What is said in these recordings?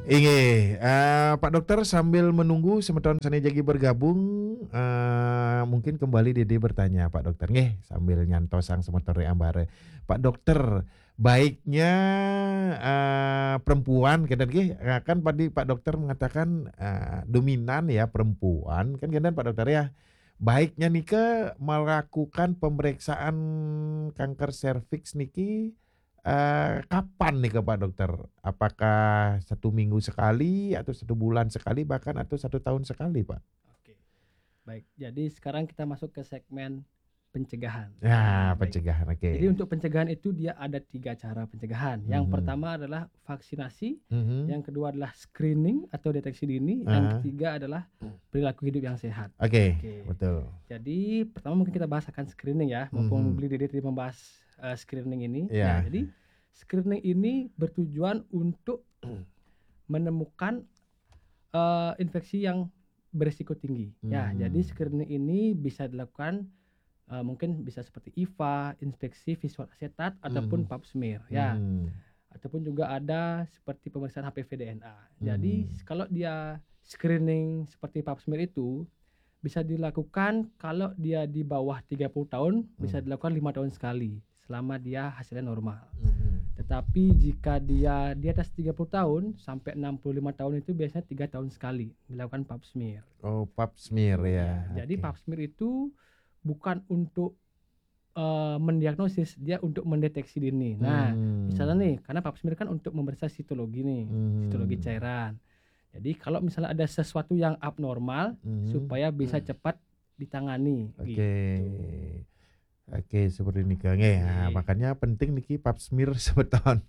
Inge, Pak Dokter sambil menunggu semeton sane jagi bergabung, mungkin kembali Dede bertanya Pak Dokter, nggih sambil nyantosang semeton ambare. Pak Dokter, baiknya perempuan kan nggih, kan tadi Pak Dokter mengatakan dominan ya perempuan, kan kan Pak Dokter ya. Baiknya nika melakukan pemeriksaan kanker serviks niki kapan nih ke Pak Dokter? Apakah 1 minggu sekali atau 1 bulan sekali bahkan atau 1 tahun sekali Pak? Oke, baik. Jadi sekarang kita masuk ke segmen pencegahan. Ya, Baik. pencegahan, oke. Jadi untuk pencegahan itu dia ada 3 cara pencegahan. Yang pertama adalah vaksinasi, yang kedua adalah screening atau deteksi dini, yang ketiga adalah perilaku hidup yang sehat. Oke, betul. Jadi pertama mungkin kita bahas akan screening ya, mumpung beli Dede tadi membahas screening ini. Ya. Nah, jadi screening ini bertujuan untuk menemukan infeksi yang berisiko tinggi. Ya, jadi screening ini bisa dilakukan mungkin bisa seperti IVA, inspeksi visual asetat ataupun pap smear ya. Ataupun juga ada seperti pemeriksaan HPV DNA. Jadi kalau dia screening seperti pap smear itu bisa dilakukan kalau dia di bawah 30 tahun bisa dilakukan 5 tahun sekali selama dia hasilnya normal. Tetapi jika dia di atas 30 tahun sampai 65 tahun itu biasanya 3 tahun sekali dilakukan pap smear. Oh, pap smear ya. Jadi pap smear itu bukan untuk mendiagnosis, dia untuk mendeteksi dini. Nah, misalnya nih, karena pap smear kan untuk memeriksa sitologi nih, sitologi cairan. Jadi kalau misalnya ada sesuatu yang abnormal supaya bisa cepat ditangani. Oke. Gitu. Oke, seperti ini Kang. Ya, makanya penting niki pap smear sebeton.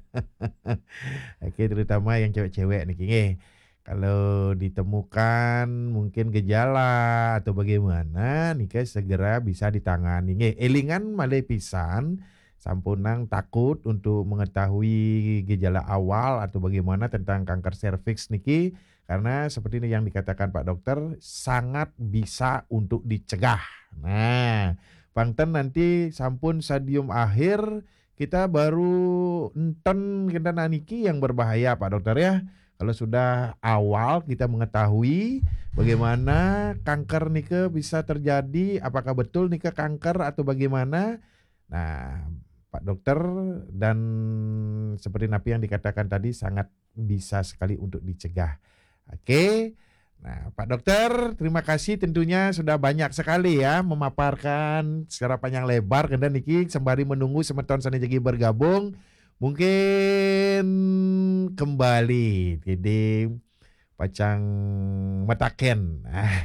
Oke, terutama yang cewek-cewek niki nggih. Kalau ditemukan mungkin gejala atau bagaimana nika segera bisa ditangani nggih. Elingan malih pisan sampunang takut untuk mengetahui gejala awal atau bagaimana tentang kanker serviks niki karena seperti ini yang dikatakan Pak Dokter sangat bisa untuk dicegah. Nah, Pangten nanti sampun stadium akhir kita baru enten kita niki yang berbahaya Pak Dokter ya. Kalau sudah awal kita mengetahui bagaimana kanker nika bisa terjadi, apakah betul nika kanker atau bagaimana. Nah, Pak Dokter dan seperti napi yang dikatakan tadi sangat bisa sekali untuk dicegah. Oke. Nah, Pak Dokter, terima kasih tentunya sudah banyak sekali ya memaparkan secara panjang lebar dan niki sembari menunggu semeton sana jagi bergabung. Mungkin kembali jadi pacang metaken.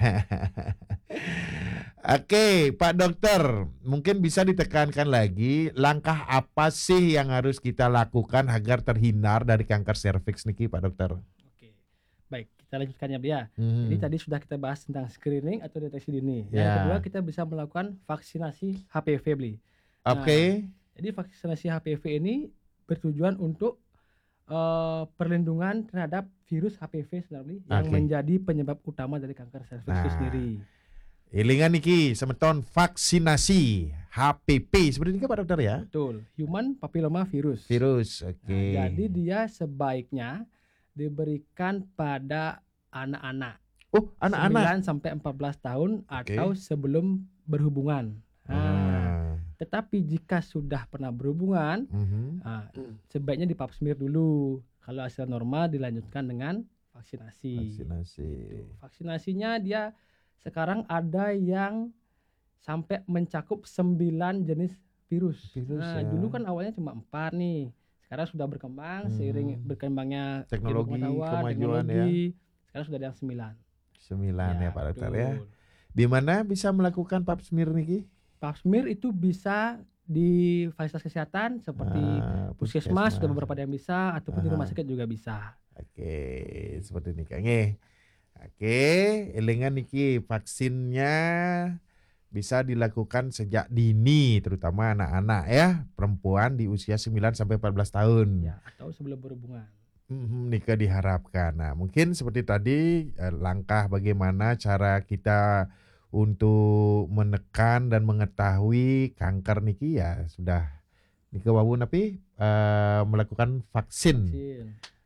Oke, Pak Dokter, mungkin bisa ditekankan lagi langkah apa sih yang harus kita lakukan agar terhindar dari kanker serviks niki Pak Dokter? Baik, kita lanjutkan ya. Jadi tadi sudah kita bahas tentang screening atau deteksi dini. Yang kedua kita bisa melakukan vaksinasi HPV beli. Oke. Jadi vaksinasi HPV ini bertujuan untuk perlindungan terhadap virus HPV sebenarnya yang menjadi penyebab utama dari kanker serviks itu sendiri. Ilingan niki semeton vaksinasi HPV seperti ini Pak Dokter ya? Betul, human papilloma virus. Oke. Nah, jadi dia sebaiknya diberikan pada anak-anak. Oh, anak-anak 9 sampai 14 tahun atau sebelum berhubungan. Tetapi jika sudah pernah berhubungan, sebaiknya di pap smear dulu. Kalau hasil normal dilanjutkan dengan vaksinasi. Vaksinasinya dia sekarang ada yang sampai mencakup 9 jenis virus. Dulu kan awalnya cuma 4 nih. Sekarang sudah berkembang seiring berkembangnya teknologi, kemajuan ya. Sekarang sudah ada yang 9 ya Pak Dokter ya. Di mana bisa melakukan pap smear niki? Pap smear itu bisa di fasilitas kesehatan seperti puskesmas sudah beberapa yang bisa ataupun di rumah sakit juga bisa. Oke, seperti ini Kang. Oke, elingan niki vaksinnya bisa dilakukan sejak dini terutama anak-anak ya, perempuan di usia 9 sampai 14 tahun. Ya, atau sebelum berhubungan. Nikah diharapkan. Nah, mungkin seperti tadi langkah bagaimana cara kita untuk menekan dan mengetahui kanker niki ya sudah nikah wawu tapi melakukan vaksin.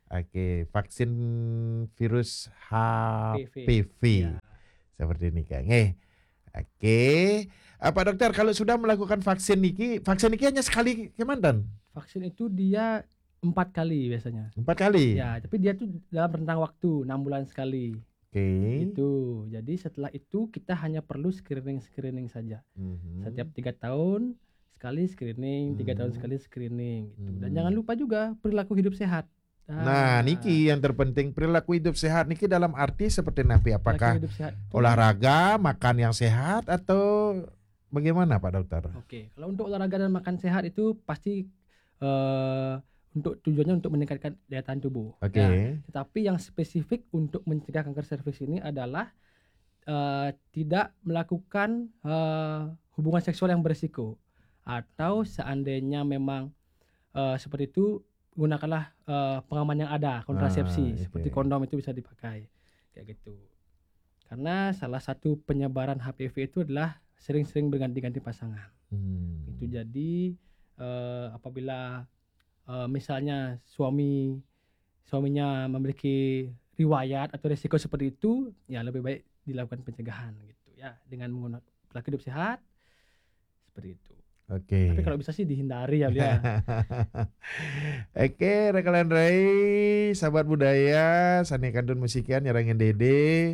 Oke, vaksin virus HPV. Ya, Seperti ini Kang. Oke. Pak dokter, kalau sudah melakukan vaksin niki hanya sekali kemandan? vaksin itu dia 4 kali biasanya. 4 kali? Ya, tapi dia tuh dalam rentang waktu 6 bulan sekali. Oke. Gitu. Jadi setelah itu kita hanya perlu screening saja. Setiap 3 tahun sekali screening, 3 tahun sekali screening gitu. Dan jangan lupa juga perilaku hidup sehat. Nah, niki yang terpenting perilaku hidup sehat niki dalam arti seperti napi, Perilaku apakah hidup sehat itu, olahraga, makan yang sehat atau bagaimana Pak Dokter? oke, kalau untuk olahraga dan makan sehat itu pasti untuk tujuannya untuk meningkatkan daya tahan tubuh. Oke. Ya, tetapi yang spesifik untuk mencegah kanker serviks ini adalah tidak melakukan hubungan seksual yang berisiko, atau seandainya memang seperti itu, gunakanlah pengaman yang ada, kontrasepsi seperti Oke. kondom itu bisa dipakai kayak gitu. Karena salah satu penyebaran HPV itu adalah sering-sering berganti-ganti pasangan. Itu jadi apabila misalnya suaminya memiliki riwayat atau risiko seperti itu, ya lebih baik dilakukan pencegahan gitu ya, dengan menggunakan pola hidup sehat seperti itu. Oke. Tapi kalau bisa sih dihindari ya Lia. Oke, rekalan Rai, sahabat budaya, sani kandun musikian nyarangin Dede,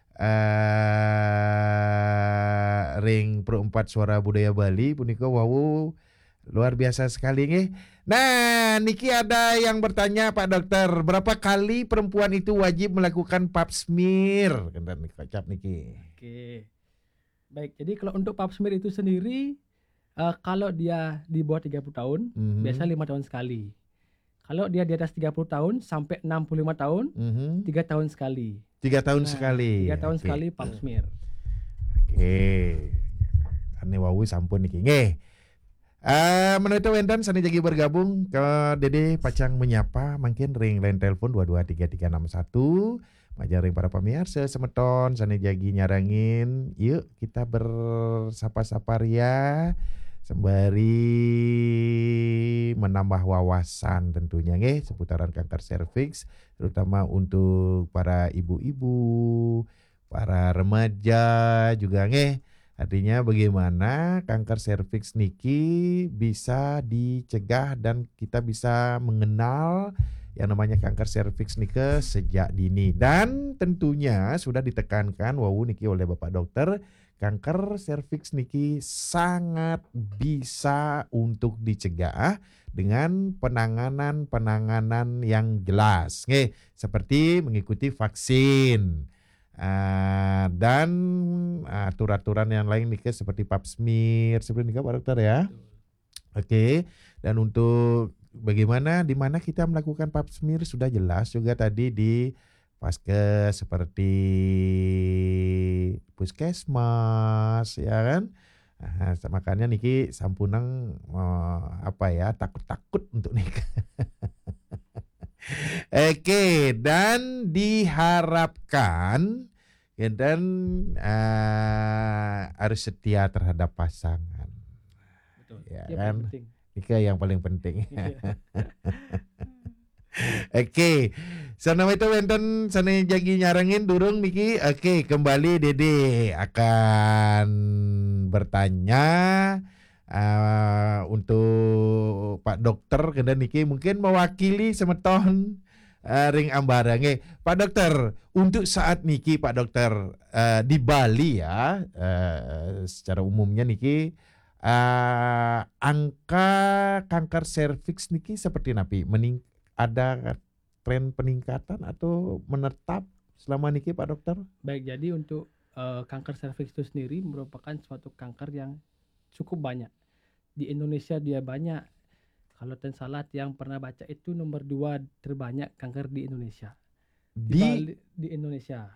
ring perempat suara budaya Bali, punika wawu luar biasa sekali nih. Nah, niki ada yang bertanya Pak Dokter, berapa kali perempuan itu wajib melakukan pap smear? Kata kocap niki. Oke. Baik, jadi kalau untuk pap smear itu sendiri, kalau dia di bawah 30 tahun, biasa 5 tahun sekali. Kalau dia di atas 30 tahun sampai 65 tahun, 3 tahun sekali. 3 tahun Nah, sekali. 3 tahun Oke. sekali pap smear. Oke. Ane wawu sampun niki. Nggih. Menuju wenten sani jagi bergabung ke Dede Pacang menyapa mungkin ring line telepon 223361 majaring para pemirsa semeton sani jagi nyarangin yuk kita bersapa-sapa ria sembari menambah wawasan tentunya nggih seputaran kanker serviks terutama untuk para ibu-ibu, para remaja juga nggih. Artinya bagaimana kanker serviks niki bisa dicegah dan kita bisa mengenal yang namanya kanker serviks niki sejak dini. Dan tentunya sudah ditekankan wawu niki oleh Bapak Dokter, kanker serviks niki sangat bisa untuk dicegah dengan penanganan yang jelas. Seperti mengikuti vaksin. Dan aturan-aturan yang lain nih seperti pap smear seperti ini Pak Dokter ya. Oke. Dan untuk bagaimana di mana kita melakukan pap smear sudah jelas juga tadi di Vaskes seperti puskesmas ya kan. Makanya niki sampunang takut-takut untuk nikah. Oke, dan diharapkan dan harus setia terhadap pasangan. Betul. Ya Itu kan? paling penting. Itu yang paling penting. Iya. Oke, sana itu wenten sana jagi nyarangin durung niki. Oke, kembali Dede akan bertanya untuk Pak Dokter kena niki mungkin mewakili semeton ring ambarange. Pak Dokter, untuk saat niki Pak Dokter di Bali ya secara umumnya niki angka kanker serviks niki seperti napi ada tren peningkatan atau menetap selama niki Pak Dokter? Baik, jadi untuk kanker serviks itu sendiri merupakan suatu kanker yang cukup banyak. Di Indonesia dia banyak. Kalau Ten Salat yang pernah baca itu nomor 2 terbanyak kanker di Indonesia. Di Indonesia.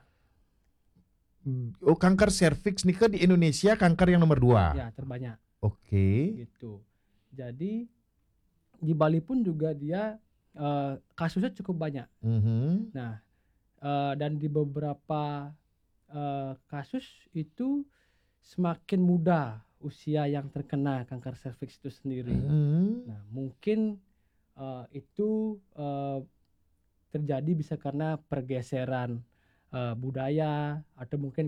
Oh, kanker serviks nika di Indonesia kanker yang nomor 2. Ya, terbanyak. Oke. Gitu. Jadi di Bali pun juga dia kasusnya cukup banyak. Nah, dan di beberapa kasus itu semakin muda usia yang terkena kanker serviks itu sendiri. Nah, mungkin itu terjadi bisa karena pergeseran budaya atau mungkin